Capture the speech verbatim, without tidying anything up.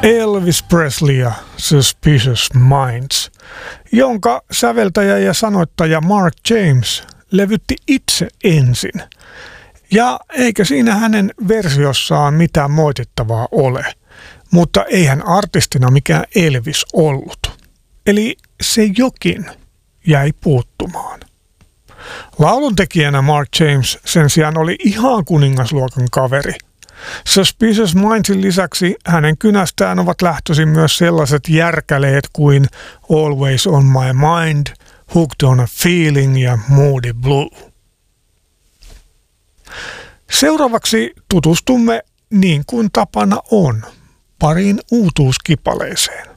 Elvis Presley ja Suspicious Minds, jonka säveltäjä ja sanoittaja Mark James levytti itse ensin. Ja eikä siinä hänen versiossaan mitään moitittavaa ole, mutta eihän artistina mikään Elvis ollut. Eli se jokin jäi puuttumaan. Lauluntekijänä Mark James sen sijaan oli ihan kuningasluokan kaveri. Suspicious Mindsin lisäksi hänen kynästään ovat lähtöisin myös sellaiset järkäleet kuin Always on my mind, Hooked on a feeling ja Moody Blue. Seuraavaksi tutustumme, niin kuin tapana on, pariin uutuuskipaleeseen.